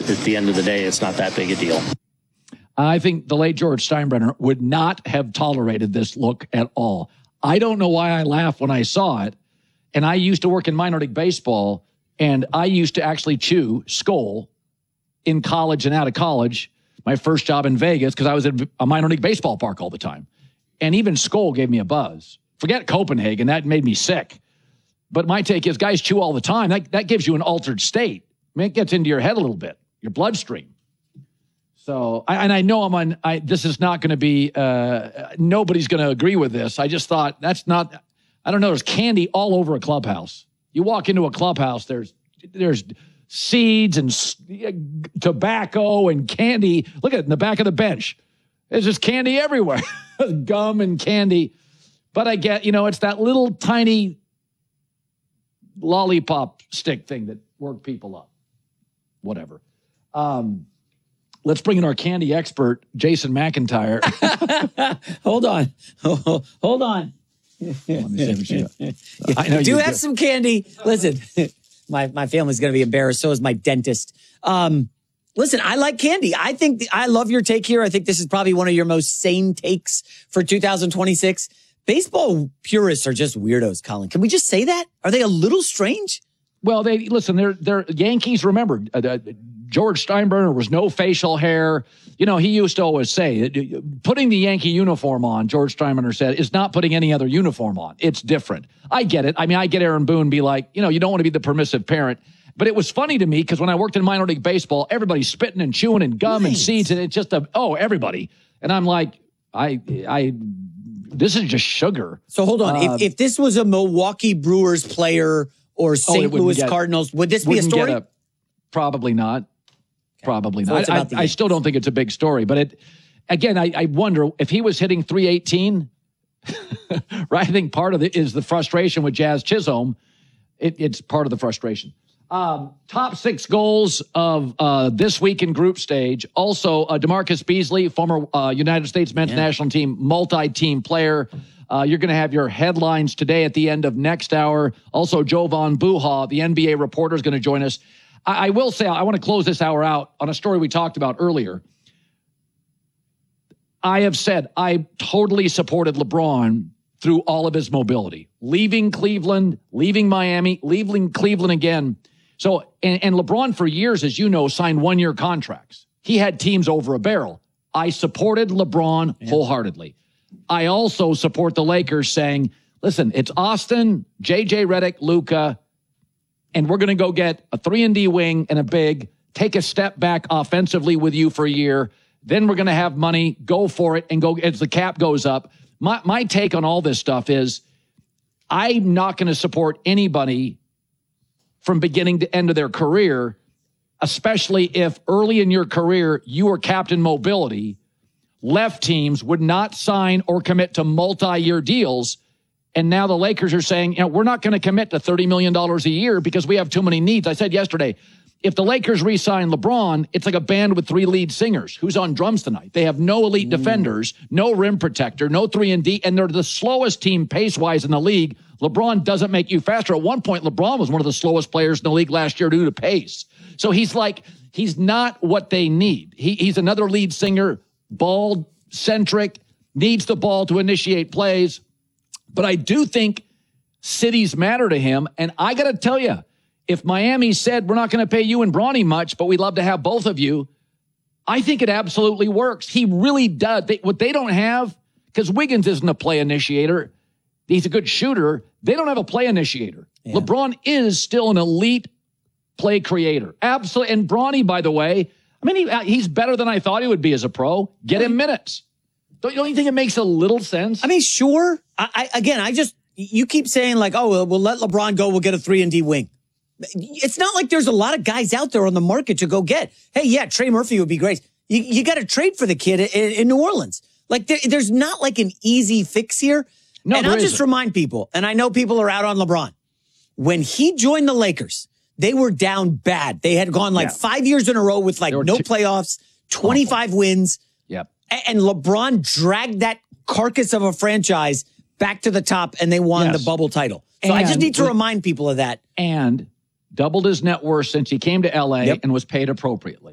at the end of the day, it's not that big a deal. I think the late George Steinbrenner would not have tolerated this look at all. I don't know why I laughed when I saw it. And I used to work in minor league baseball, and I used to actually chew Skol in college and out of college. My first job in Vegas, because I was at a minor league baseball park all the time. And even Skol gave me a buzz. Forget Copenhagen. That made me sick. But my take is guys chew all the time. That gives you an altered state. I mean, it gets into your head a little bit, your bloodstream. So, I know this is not going to be, nobody's going to agree with this. I just thought that's not, I don't know, there's candy all over a clubhouse. You walk into a clubhouse, there's seeds and tobacco and candy. Look at it in the back of the bench. There's just candy everywhere. Gum and candy. But I get, it's that little tiny lollipop stick thing that worked people up. Whatever. Let's bring in our candy expert, Jason McIntyre. Hold on. Hold on. I know you have some candy. Listen, my family's going to be embarrassed. So is my dentist. Listen, I like candy. I love your take here. I think this is probably one of your most sane takes for 2026. Baseball purists are just weirdos, Colin. Can we just say that? Are they a little strange? Well, they're Yankees. Remember, George Steinbrenner was no facial hair. He used to always say, putting the Yankee uniform on, George Steinbrenner said, is not putting any other uniform on. It's different. I get it. I mean, I get Aaron Boone be like, you don't want to be the permissive parent. But it was funny to me because when I worked in minor league baseball, everybody's spitting and chewing and gum and seeds, and it's just everybody. And I'm like, this is just sugar. So hold on. If this was a Milwaukee Brewers player or St. Louis Cardinals, would this be a story? Probably not. Okay. Probably not. So I still don't think it's a big story. But I wonder if he was hitting 318, right? I think part of it is the frustration with Jazz Chisholm. It's part of the frustration. Top 6 goals of this week in group stage. Also, DeMarcus Beasley, former United States men's national team, multi-team player. You're going to have your headlines today at the end of next hour. Also, Jovan Buha, the NBA reporter, is going to join us. I will say, I want to close this hour out on a story we talked about earlier. I have said I totally supported LeBron through all of his mobility. Leaving Cleveland, leaving Miami, leaving Cleveland again. So, and LeBron for years, as you know, signed 1-year contracts. He had teams over a barrel. I supported LeBron wholeheartedly. I also support the Lakers saying, listen, it's Austin, JJ Redick, Luka, and we're going to go get a 3-and-D wing and a big, take a step back offensively with you for a year. Then we're going to have money, go for it, and go as the cap goes up. My take on all this stuff is I'm not going to support anybody from beginning to end of their career, especially if early in your career you were captain mobility. Left teams would not sign or commit to multi-year deals. And now the Lakers are saying, we're not going to commit to $30 million a year because we have too many needs. I said yesterday, if the Lakers re-sign LeBron, it's like a band with 3 lead singers. Who's on drums tonight? They have no elite defenders, no rim protector, no 3-and-D, and they're the slowest team pace-wise in the league. LeBron doesn't make you faster. At one point, LeBron was one of the slowest players in the league last year due to pace. So he's not what they need. He's another lead singer, ball-centric, needs the ball to initiate plays. But I do think cities matter to him. And I got to tell you, if Miami said, we're not going to pay you and Bronny much, but we'd love to have both of you, I think it absolutely works. He really does. What they don't have, because Wiggins isn't a play initiator, he's a good shooter. They don't have a play initiator. Yeah. LeBron is still an elite play creator. Absolutely. And Bronny, by the way, he's better than I thought he would be as a pro. Get him minutes. Don't you think it makes a little sense? Sure. You keep saying we'll let LeBron go. We'll get a 3-and-D wing. It's not like there's a lot of guys out there on the market to go get. Hey, yeah, Trey Murphy would be great. You got to trade for the kid in New Orleans. There's not an easy fix here. No, and I'll just remind people, and I know people are out on LeBron. When he joined the Lakers, they were down bad. They had gone 5 years in a row with no playoffs, 25 wins. Yep. And LeBron dragged that carcass of a franchise back to the top, and they won the bubble title. So I just need to remind people of that. And doubled his net worth since he came to L.A. and was paid appropriately.